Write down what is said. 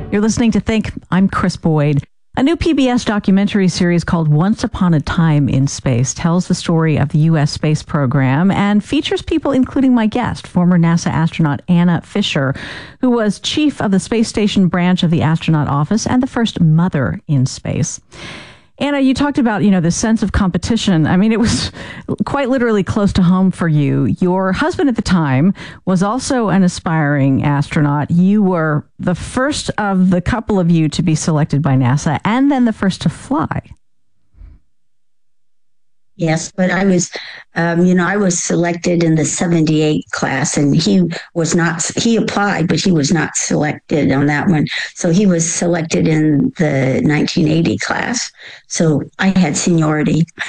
You're listening to Think. I'm Chris Boyd. A new PBS documentary series called Once Upon a Time in Space tells the story of the U.S. space program and features people including my guest, former NASA astronaut Anna Fisher, who was chief of the space station branch of the astronaut office and the first mother in space. Anna, you talked about, the sense of competition. I mean, it was quite literally close to home for you. Your husband at the time was also an aspiring astronaut. You were the first of the couple of you to be selected by NASA and then the first to fly. Yes, but I was, I was selected in the 78 class, and he applied, but he was not selected on that one. So he was selected in the 1980 class. So I had seniority.